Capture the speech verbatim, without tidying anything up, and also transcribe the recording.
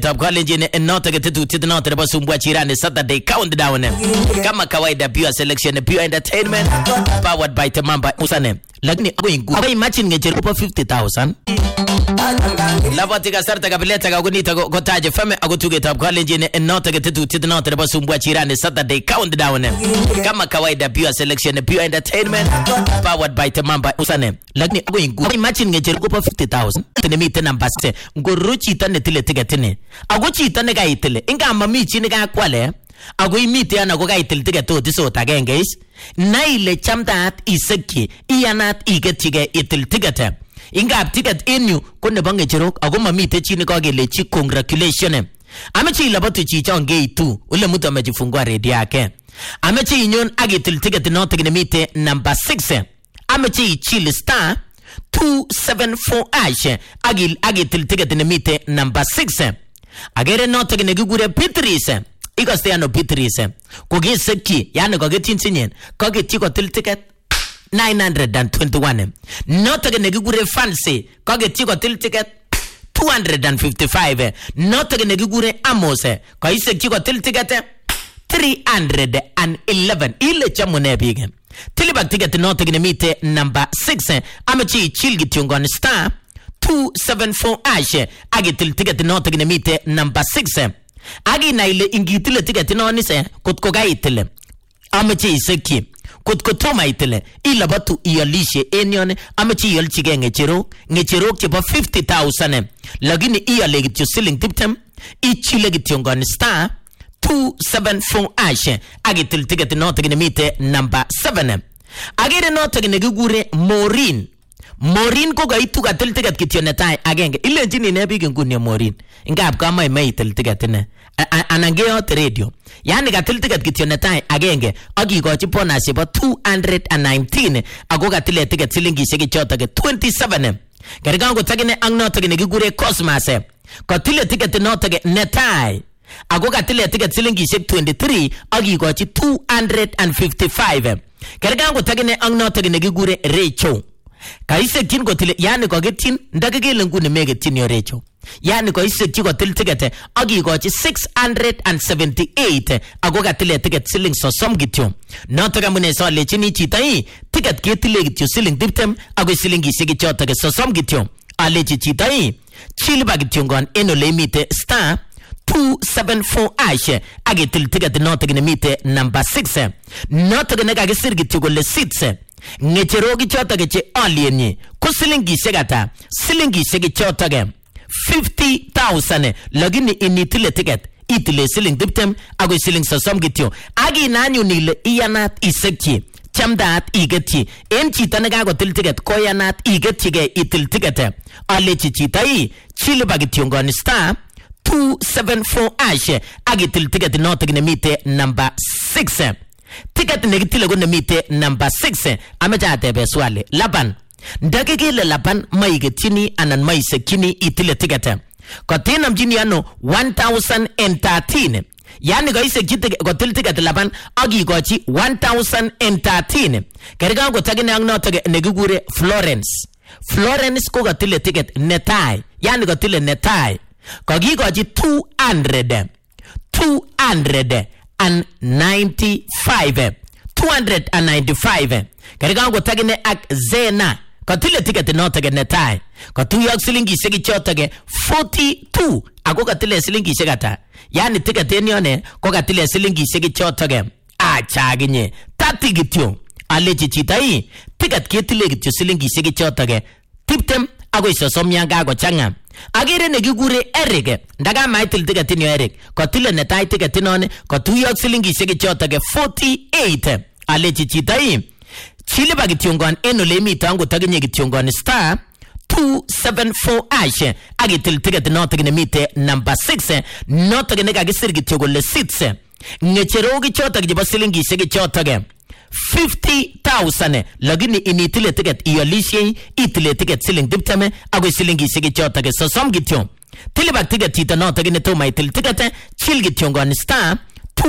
Top College in not to get to the not about Sumbuachirani Saturday countdown. Kama kawaida pure selection, pure entertainment, powered by Tamamba Usane. Lagni going good. Matching a Jerupa fifty thousand. Lavatica Sarta Capileta Gunita Gotaja Fame, I go to get up college in and not to get to the not about Sumbuachirani Saturday countdown. Kama kawaida pure selection, pure entertainment, powered by Tamamba Usane. Lagni going good. Matching a Jerupa fifty thousand. The meeting and Baste. Go Ruchi Tanetile Tigatine. Aguchi Tanega Itile. Inga Mami Chiniga Quale. Agui meet yana go gaitil ticket to this ota guys. Naile chamdat iseki. Ianat igetiga itil ticket. Inga ticket in you. Kunde bange chirok. Aguma meet chinigoge lechi congratulation. Amechi labatu chicha on gay too. Ule muta mejifungwa rediake. Amechi inyon agitil ticket not in the meet number six. Amechi chill star. two seven four ash agil agitil ticket in the meet number six. Agere not taking a good pitris. Iko stay no pitris. Kogi seki yana go get tinsin. Kogi tiko til ticket nine hundred twenty-one. Not taking a good fancy. Kogi tiko til ticket two hundred fifty-five. Not taking a good amos. Koi seki til ticket three hundred eleven. Ile chamune big. Tilibak ticket not taking a meet number six. Amachi chilgitungon star two seven four ash. Agitil ticket not taking a meet number six. Agi naile ingitile ticket no nise kutkoga itile. Amachi seki. Kutkotoma itile. Ila batu iyalishe enyon. Amachi iyalchige ngechero. Ngechero kipa fifty thousand. Lagini iyalegit siling tiptem. Ichilegitungon star two seven four ash. Agitil ticket not taking a meet number seven. Agere not taking a gugure Maureen. Maureen ko gaitu ka til ticket kitionetai agenge. Ile jini ne bigin kunye Maureen. Inga kama mai til ticket ne. Anange hot radio. Yani ka til ticket kitionetai agenge. Agi ko chipona sibo two hundred nineteen. Ago ka til ticket silingi segi chota ke twenty-seven. Kariga ko tagine ang not taking a gugure Cosmas. Ko til ticket not take netai. Agoga tile ticket silingi shek twenty-three. Agi ko chi two hundred fifty-five. Kariga ko tagine ang not taking a gugure Recho. Kaise kin ko tile yani ko getin ndagage lengu ne megetin yo Recho. Yani ko ise ti ko tile ticket agi ko chi six hundred seventy-eight. Agoga tile ticket siling so som gityo. Not taga mune so le chini chitai ticket ke tile gityo siling diptem ago silingi segi chota ke so som gityo. Ale chi chitai chili bagityo ngon eno le mite star two seven four ash. Agitil ticket not taking a meet number six. Not taking a gasirgi to go le six. Necherogi chotage alieni. Kusilingi segata. Silingi segi chotage. Fifty thousand. Logini initile ticket. Itile siling diptem. Ago siling sa som gityo. Agi nanyu nile iyanat iseki. Chamdat igeti. Enchi tanagago til ticket. Koyanat igeti ge itil ticket. Alechi chitai. Chili bagityongon star two seven four ash. Agitil ticket not taking a meet number six. Ticket negative go meet number six. Amajate beswale. Laban. Ndagegele laban maigetini anan maisekini itile ticket. Kotina mjini ano one thousand thirteen. Yani go ise kite go til ticket laban agi gochi one thousand thirteen. Keriga go tagine ang not negugure Florence. Florence ko go til ticket netai. Yani go til netai. Kogi goji two hundred. two hundred ninety-five. two hundred ninety-five. Kariga go tagine ak zena. Kotile ticket no tagene tai. Kotu yok silingi segi chotage forty-two. Ago katile silingi segata. Yani ticket enione ko katile silingi segi chotage. Ah chaginye. Tati gityo. Alechi chitai. Ticket kitile gityo silingi segi chotage. Tiptem ago iso somyanga go changa. Agere negugure Eric. Ndaga maitil ticket inyo Eric. Kotile netai ticket inone. Kotu yok silingi segi chotage forty-eight. Alechi chitai. Chile bagityongon eno lemi tango taginye gityongon star two seven four ash. Agitil ticket no tagine mite number six. No tagine gagisir gityogo le six. Ngecherogi chota giba silingi segi chotage fifty thousand. Lagini initile ticket iyalishe itile ticket siling diptame ago silingi segi chotage so som gityon. Tilibak ticket tita no tagine to maitil ticket chil gityongon star